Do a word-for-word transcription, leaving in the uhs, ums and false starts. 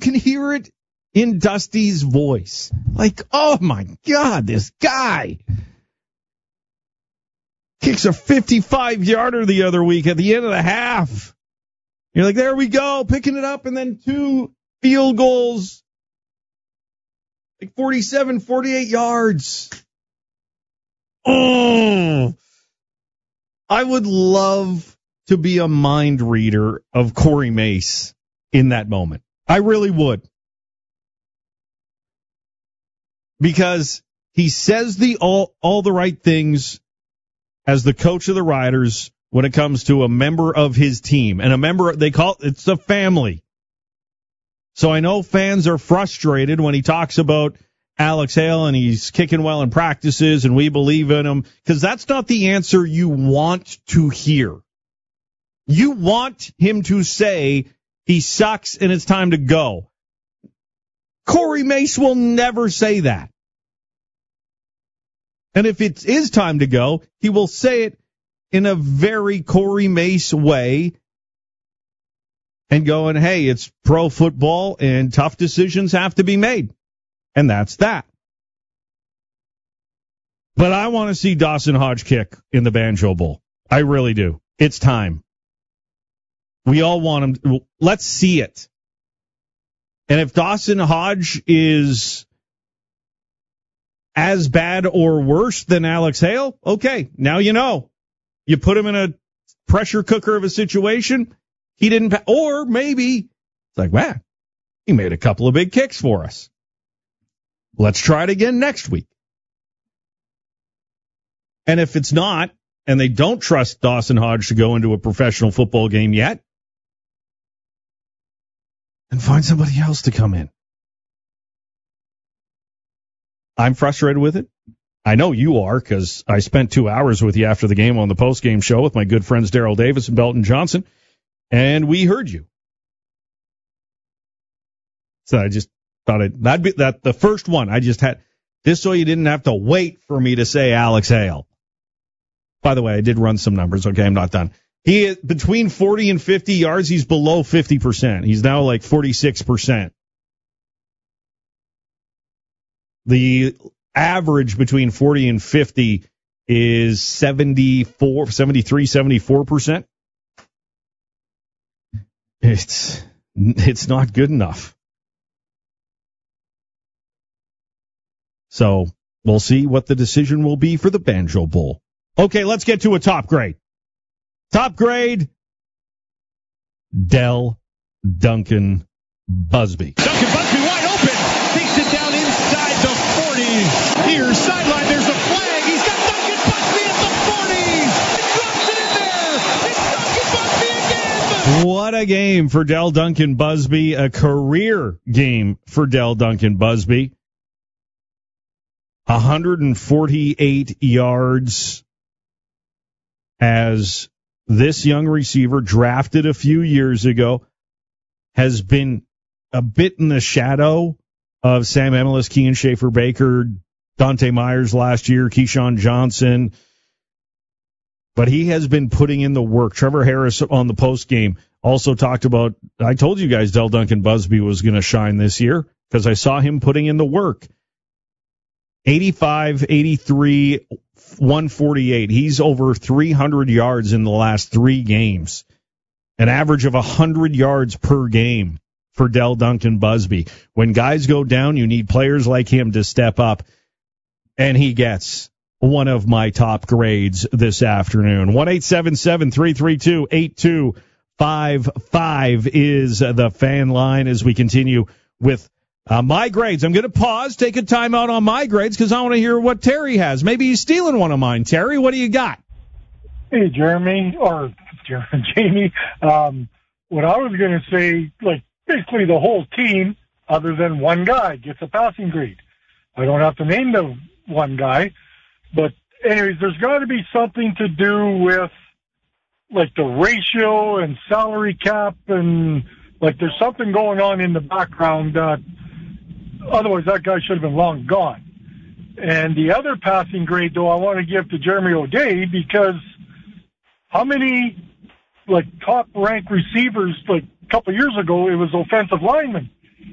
can hear it in Dusty's voice. Like, oh my God, this guy kicks a fifty-five yarder the other week at the end of the half. You're like, there we go, picking it up, and then two field goals, like forty-seven, forty-eight yards. Oh, I would love to be a mind reader of Corey Mace in that moment. I really would. Because he says the all, all the right things as the coach of the Riders when it comes to a member of his team. And a member, they call it, it's a family. So I know fans are frustrated when he talks about Alex Hale and he's kicking well in practices and we believe in him, because that's not the answer you want to hear. You want him to say he sucks and it's time to go. Corey Mace will never say that. And if it is time to go, he will say it in a very Corey Mace way and going, hey, it's pro football and tough decisions have to be made. And that's that. But I want to see Dawson Hodge kick in the Banjo Bowl. I really do. It's time. We all want him. Let's see it. And if Dawson Hodge is as bad or worse than Alex Hale, okay, now you know. You put him in a pressure cooker of a situation, he didn't, pa- or maybe it's like, man, he made a couple of big kicks for us. Let's try it again next week. And if it's not, and they don't trust Dawson Hodge to go into a professional football game yet, then find somebody else to come in. I'm frustrated with it. I know you are, because I spent two hours with you after the game on the post-game show with my good friends Daryl Davis and Belton Johnson, and we heard you. So I just thought it, that'd be that the first one I just had, this so you didn't have to wait for me to say Alex Hale. By the way, I did run some numbers. Okay, I'm not done. He is between forty and fifty yards. He's below fifty percent. He's now like forty-six percent. The average between forty and fifty is seventy-four, seventy-three, seventy-four percent. It's, it's not good enough. So we'll see what the decision will be for the Banjo Bowl. Okay, let's get to a top grade. Top grade, Dell Duncan Busby. Duncan Busby wide open. Takes it down inside the forty. Here, sideline, there's a flag. He's got Duncan Busby at the forty. He drops it in there. It's Duncan Busby again. What a game for Dell Duncan Busby. A career game for Dell Duncan Busby. one hundred forty-eight yards as this young receiver, drafted a few years ago, has been a bit in the shadow of Sam Emilus, Kean Schaefer-Baker, Dante Myers last year, Keyshawn Johnson. But he has been putting in the work. Trevor Harris on the post game also talked about, I told you guys Dell Duncan Busby was going to shine this year because I saw him putting in the work. eighty-five, eighty-three, one forty-eight. He's over three hundred yards in the last three games. An average of one hundred yards per game for Dell Duncan Busby. When guys go down, you need players like him to step up. And he gets one of my top grades this afternoon. one eight seven seven, three three two, eight two five five is the fan line as we continue with Uh, my grades. I'm going to pause, take a time out on my grades because I want to hear what Terry has. Maybe he's stealing one of mine. Terry, what do you got? Hey, Jeremy, or Jamie. Um, what I was going to say, like, basically the whole team, other than one guy, gets a passing grade. I don't have to name the one guy, but anyways, there's got to be something to do with, like, the ratio and salary cap, and, like, there's something going on in the background that otherwise, that guy should have been long gone. And the other passing grade, though, I want to give to Jeremy O'Day because how many, like, top-ranked receivers, like, a couple of years ago, it was offensive linemen.